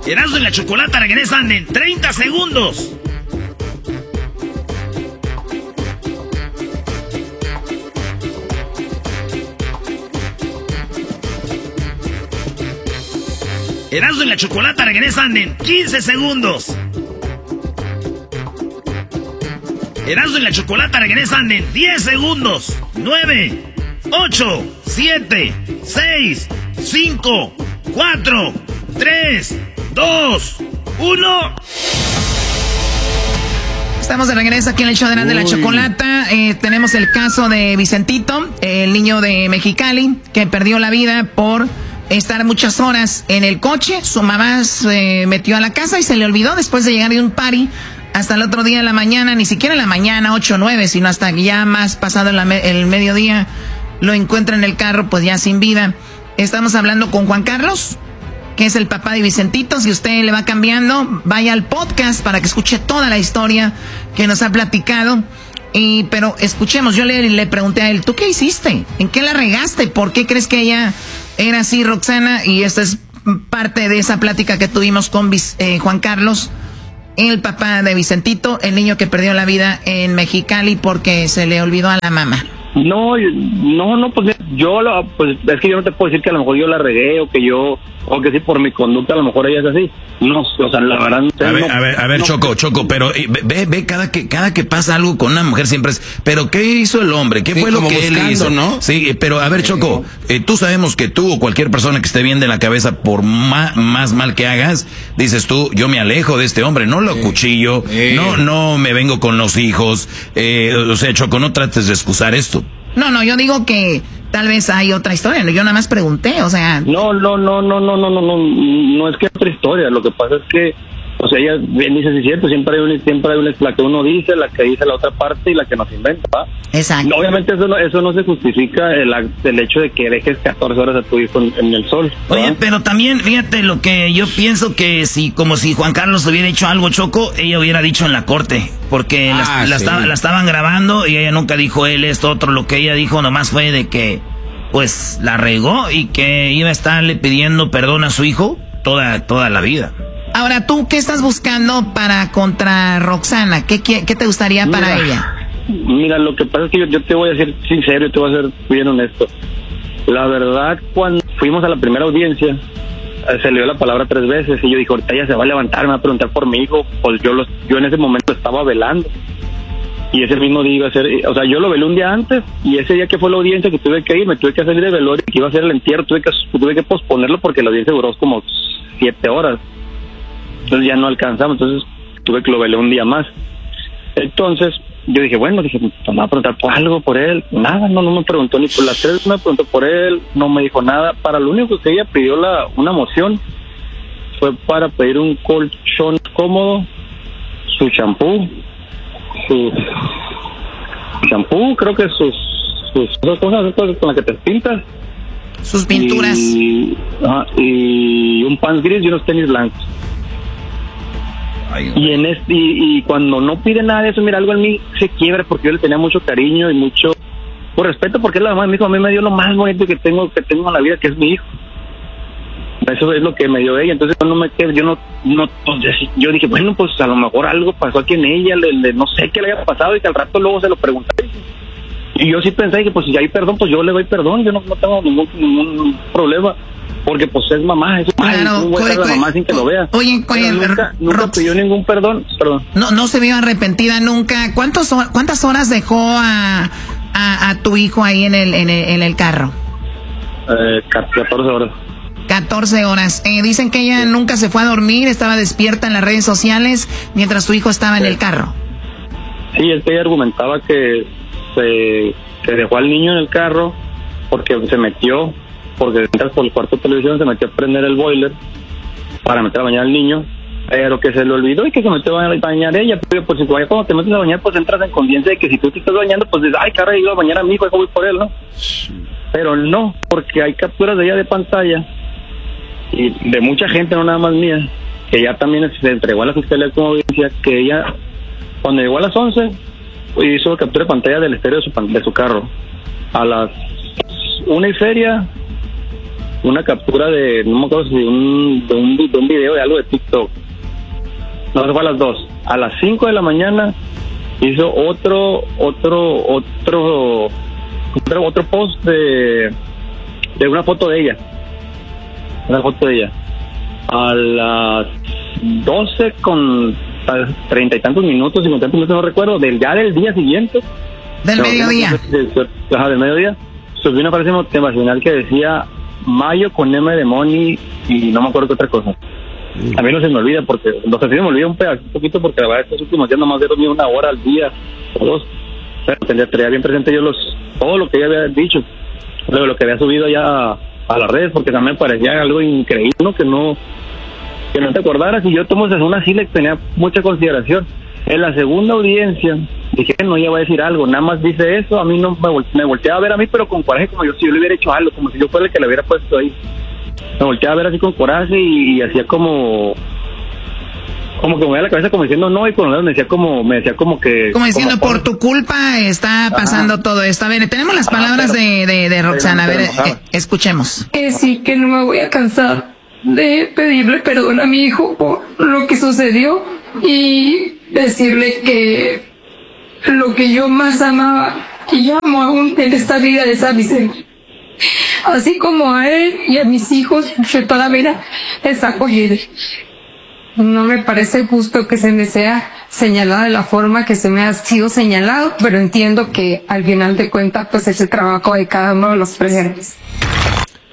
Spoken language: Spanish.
Erasmo y la Chocolata regresan en 30 segundos. Erasmo y la Chocolata regresan en 15 segundos. Erasmo y la Chocolata regresan en 10 segundos. 9, 8, 7, 6, 5, 4, 3, 2, 1. Estamos de regreso aquí en el show de la Chocolata. Tenemos el caso de Vicentito, el niño de Mexicali, que perdió la vida por estar muchas horas en el coche. Su mamá se metió a la casa y se le olvidó después de llegar de un party. Hasta el otro día en la mañana, ni siquiera en la mañana, 8 o 9, sino hasta ya más pasado el mediodía, lo encuentra en el carro, pues ya sin vida. Estamos hablando con Juan Carlos, que es el papá de Vicentito. Si usted le va cambiando, vaya al podcast para que escuche toda la historia que nos ha platicado. Pero escuchemos, yo le pregunté a él, ¿tú qué hiciste? ¿En qué la regaste? ¿Por qué crees que ella era así, Roxana? Y esta es parte de esa plática que tuvimos con Juan Carlos, el papá de Vicentito, el niño que perdió la vida en Mexicali porque se le olvidó a la mamá. No, pues pues es que yo no te puedo decir que a lo mejor yo la regué o que sí por mi conducta a lo mejor ella es así. No, o sea, la verdad. A ver, Choco, pero ve cada que pasa algo con una mujer siempre es, pero ¿qué hizo el hombre? ¿Qué fue lo que él hizo? ¿No? Sí, pero a ver, Choco, tú sabemos que tú o cualquier persona que esté bien de la cabeza, por más mal que hagas, dices tú, yo me alejo de este hombre, no lo acuchillo, no me vengo con los hijos, o sea, Choco, no trates de excusar esto. No, yo digo que tal vez hay otra historia, yo nada más pregunté, o sea... No es que otra historia, lo que pasa es que, o sea, ella bien dice, sí es cierto, siempre hay una, la que uno dice, la que dice la otra parte y la que nos inventa, ¿va? Exacto. Obviamente eso no se justifica el hecho de que dejes 14 horas a tu hijo en el sol, ¿va? Oye, pero también, fíjate lo que yo pienso que como si Juan Carlos hubiera hecho algo, Choco, ella hubiera dicho en la corte, porque la estaban grabando y ella nunca dijo él esto, otro, lo que ella dijo nomás fue de que, pues, la regó y que iba a estarle pidiendo perdón a su hijo toda la vida. Ahora, ¿tú qué estás buscando contra Roxana? ¿Qué te gustaría para ella? Mira, lo que pasa es que yo te voy a ser sincero, te voy a ser bien honesto. La verdad, cuando fuimos a la primera audiencia, se le dio la palabra 3 veces y yo dije, ahorita ella se va a levantar, me va a preguntar por mi hijo. Pues yo en ese momento estaba velando. Y ese mismo día iba a ser, o sea, yo lo velé un día antes y ese día que fue la audiencia que tuve que ir, me tuve que salir de velorio, que iba a ser el entierro, tuve que posponerlo porque la audiencia duró como 7 horas. Entonces ya no alcanzamos, entonces tuve que lo velé un día más. Entonces yo dije, pues me va a preguntar por algo, por él. Nada, no me preguntó ni por las 3, me preguntó por él, no me dijo nada. Para lo único que ella pidió una moción fue para pedir un colchón cómodo, su champú, creo que sus cosas con las que te pintas, sus pinturas y un pants gris y unos tenis blancos. Y cuando no pide nada de eso, mira, algo en mí se quiebra porque yo le tenía mucho cariño y mucho por respeto, porque la mamá de mi hijo a mí me dio lo más bonito que tengo en la vida, que es mi hijo. Eso es lo que me dio ella. Entonces yo dije, bueno, pues a lo mejor algo pasó aquí en ella, no sé qué le haya pasado y que al rato luego se lo pregunté. Y yo sí pensé que pues si hay perdón, pues yo le doy perdón, yo no tengo ningún problema, porque pues es mamá, es la mamá sin que lo vea. Oye, nunca pidió ningún perdón. No se vio arrepentida nunca. ¿Cuántas horas dejó a tu hijo ahí en el carro? 14 horas. 14 horas. Dicen que ella nunca se fue a dormir, estaba despierta en las redes sociales mientras su hijo estaba en el carro. Sí, es que ella argumentaba que dejó al niño en el carro porque entras por el cuarto de televisión, se metió a prender el boiler para meter a bañar al niño, pero que se le olvidó y que se metió a bañar ella. Pero pues si cuando te metes a bañar, pues entras en conciencia de que si tú te estás bañando, pues dices, ay, caray, iba a bañar a mi hijo, voy por él, ¿no? Pero no, porque hay capturas de ella de pantalla y de mucha gente, no nada más mía, que ya también se entregó a la fiscalía como audiencia, que ella cuando llegó a las 11 hizo captura de pantalla del estéreo de su carro. A las 1:00 una captura de, no me acuerdo si de un video de algo de TikTok. No, se fue a las 2. A las 5 de la mañana hizo otro post de una foto de ella. Una foto de ella. A las 12 con 30 y tantos minutos, 50 minutos, no recuerdo, del día siguiente. Del mediodía. Del mediodía. Subí una frase motivacional que decía Mayo con M de Money y no me acuerdo qué otra cosa. A mí no se me olvida porque, no sé si me olvida un poquito porque la verdad estos últimos días nomás he dormido 1 hora al día o 2. Pero tenía bien presente yo todo lo que ella había dicho, lo que había subido ya a las redes, porque también me parecía algo increíble, ¿no? Que no te acordaras, y yo tomo esa zona así, le tenía mucha consideración. En la segunda audiencia dije, no, ella va a decir algo, nada más dice eso, a mí no me volteaba a ver a mí, pero con coraje, como si yo le hubiera hecho algo, como si yo fuera el que le hubiera puesto ahí. Me volteaba a ver así con coraje y hacía como que me movía la cabeza como diciendo no, y con los dedos me decía como que... Como diciendo, por tu culpa está pasando todo esto. A ver, tenemos las palabras de Roxana, a ver, escuchemos. Sí, que no me voy a cansar de pedirle perdón a mi hijo por lo que sucedió y decirle que lo que yo más amaba y amo aún en esta vida es a Vicente. Así como a él y a mis hijos, yo toda la vida les acogí. No me parece justo que se me sea señalada de la forma que se me ha sido señalado, pero entiendo que al final de cuentas pues es el trabajo de cada uno de los presentes.